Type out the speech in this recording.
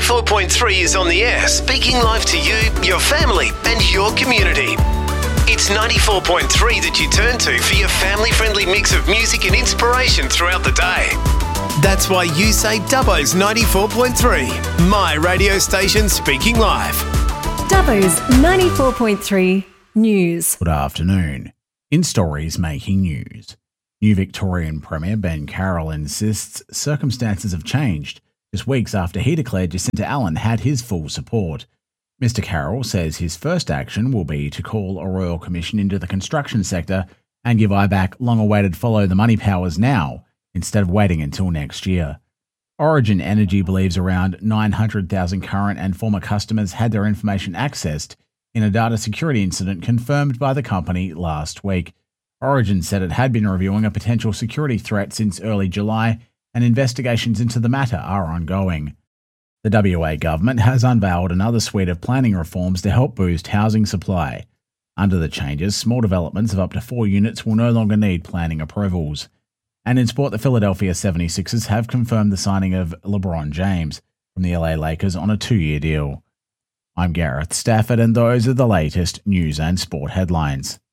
94.3 is on the air, speaking live to you, your family, and your community. It's 94.3 that you turn to for your family-friendly mix of music and inspiration throughout the day. That's why you say Dubbo's 94.3, my radio station speaking live. Dubbo's 94.3 News. Good afternoon. In stories making news, new Victorian Premier Ben Carroll insists circumstances have changed just weeks after he declared Jacinta Allan had his full support. Mr Carroll says his first action will be to call a royal commission into the construction sector and give IBAC long-awaited follow the money powers now, instead of waiting until next year. Origin Energy believes around 900,000 current and former customers had their information accessed in a data security incident confirmed by the company last week. Origin said it had been reviewing a potential security threat since early July, and investigations into the matter are ongoing. The WA government has unveiled another suite of planning reforms to help boost housing supply. Under the changes, small developments of up to 4 units will no longer need planning approvals. And in sport, the Philadelphia 76ers have confirmed the signing of LeBron James from the LA Lakers on a 2-year deal. I'm Gareth Stafford, and those are the latest news and sport headlines.